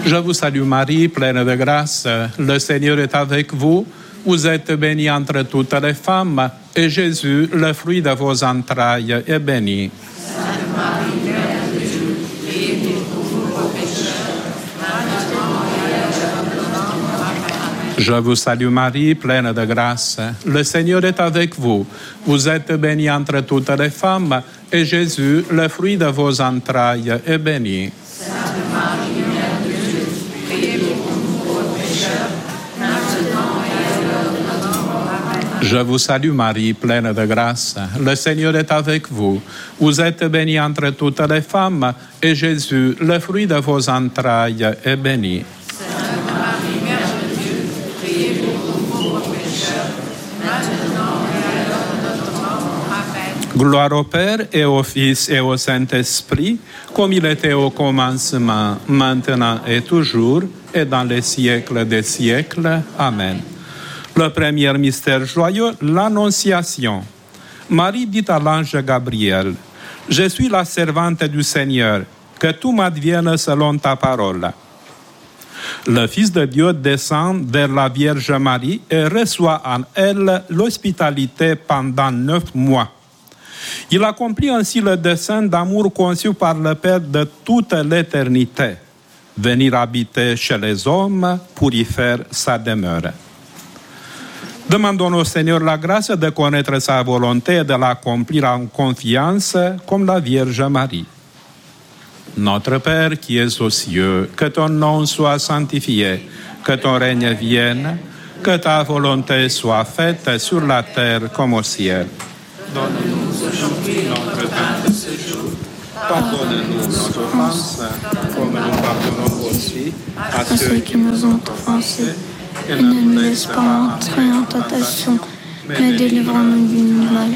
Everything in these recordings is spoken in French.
Je vous salue Marie, pleine de grâce. Le Seigneur est avec vous. Vous êtes bénie entre toutes les femmes, et Jésus, le fruit de vos entrailles, est béni. Sainte Marie, Mère de Dieu, priez pour nous pauvres pécheurs, maintenant et à l'heure de notre mort. Amen. Je vous salue Marie, pleine de grâce. Le Seigneur est avec vous. Vous êtes bénie entre toutes les femmes, et Jésus, le fruit de vos entrailles, est béni. Sainte Marie, Mère de Dieu, priez pour nous pauvres pécheurs, maintenant et à l'heure de notre mort. Amen. Je vous salue Marie, pleine de grâce. Le Seigneur est avec vous. Vous êtes bénie entre toutes les femmes, et Jésus, le fruit de vos entrailles, est béni. Sainte Marie, Mère de Dieu, priez pour nous pauvres pécheurs, maintenant et à l'heure de notre mort. Amen. Gloire au Père et au Fils et au Saint-Esprit, comme il était au commencement, maintenant et toujours, et dans les siècles des siècles. Amen. Le premier mystère joyeux, l'Annonciation. Marie dit à l'ange Gabriel, « Je suis la servante du Seigneur, que tout m'advienne selon ta parole. » Le Fils de Dieu descend vers la Vierge Marie et reçoit en elle l'hospitalité pendant 9 mois. Il accomplit ainsi le dessein d'amour conçu par le Père de toute l'éternité, venir habiter chez les hommes pour y faire sa demeure. Demandons au Seigneur la grâce de connaître sa volonté et de l'accomplir en confiance comme la Vierge Marie. Notre Père qui es aux cieux, que ton nom soit sanctifié, que ton règne vienne, que ta volonté soit faite sur la terre comme au ciel. Donne-nous aujourd'hui notre pain de ce jour. Pardonne-nous nos offenses, comme nous pardonnons aussi à ceux qui nous ont offensés. Et ne nous laisse pas entrer en tentation, mais délivre-nous du mal.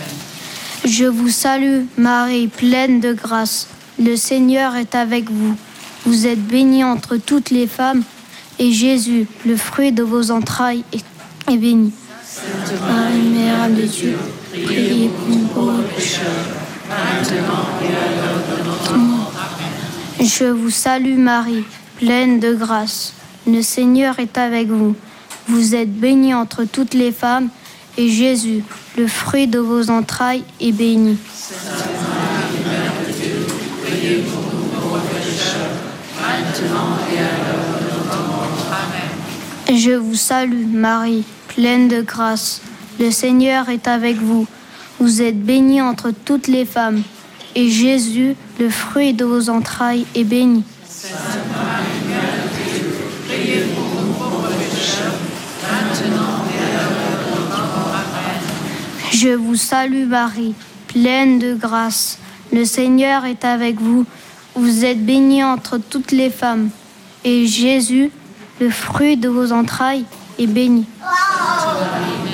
Je vous salue, Marie, pleine de grâce. Le Seigneur est avec vous. Vous êtes bénie entre toutes les femmes, et Jésus, le fruit de vos entrailles, est béni. Sainte Marie, Mère de Dieu, priez pour nous pauvres pécheurs, maintenant et à l'heure de notre mort. Amen. Je vous salue, Marie, pleine de grâce. Le Seigneur est avec vous. Vous êtes bénie entre toutes les femmes, et Jésus, le fruit de vos entrailles, est béni. Sainte Marie, Mère de Dieu, priez pour nous pauvres pécheurs, maintenant et à l'heure de notre mort. Amen. Je vous salue, Marie, pleine de grâce. Le Seigneur est avec vous. Vous êtes bénie entre toutes les femmes, et Jésus, le fruit de vos entrailles, est béni. Sainte Marie, Mère de Dieu, priez pour nous pauvres pécheurs, maintenant et à l'heure de notre mort. Amen. Je vous salue, Marie, pleine de grâce. Le Seigneur est avec vous. Vous êtes bénie entre toutes les femmes, et Jésus, le fruit de vos entrailles, est béni. Sainte Marie,